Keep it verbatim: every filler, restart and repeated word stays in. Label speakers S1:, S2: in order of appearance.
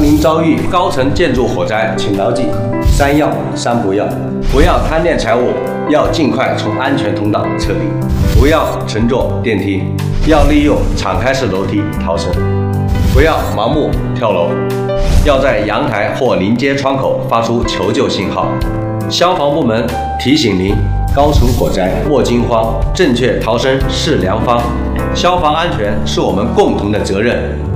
S1: 您遭遇高层建筑火灾，请牢记三要三不要：不要贪恋财物，要尽快从安全通道撤离；不要乘坐电梯，要利用敞开式楼梯逃生；不要盲目跳楼，要在阳台或临街窗口发出求救信号。消防部门提醒您：高处火灾莫惊慌，正确逃生是良方。消防安全是我们共同的责任。